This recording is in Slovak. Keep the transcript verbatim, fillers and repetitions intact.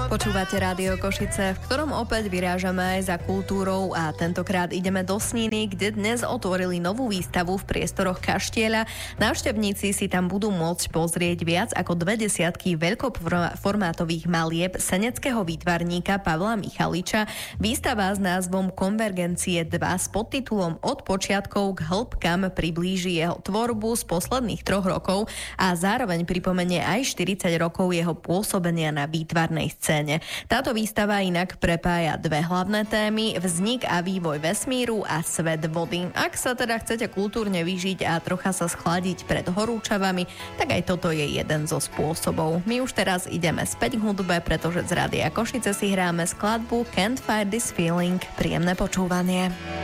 Počúvate Rádio Košice, v ktorom opäť vyrážame aj za kultúrou a tentokrát ideme do Sniny, kde dnes otvorili novú výstavu v priestoroch Kaštieľa. Návštevníci si tam budú môcť pozrieť viac ako dve desiatky veľkoformátových malieb seneckého výtvarníka Pavla Michaliča. Výstava s názvom Konvergencie dva s podtitulom Od počiatkov k hĺbkam priblíži jeho tvorbu z posledných troch rokov a zároveň pripomenie aj štyridsať rokov jeho pôsobenia na výtvarnej scéne. Táto výstava inak prepája dve hlavné témy, vznik a vývoj vesmíru a svet vody. Ak sa teda chcete kultúrne vyžiť a trocha sa schladiť pred horúčavami, tak aj toto je jeden zo spôsobov. My už teraz ideme späť k hudbe, pretože z Rádia Košice si hráme skladbu Can't Fight This Feeling. Príjemné počúvanie.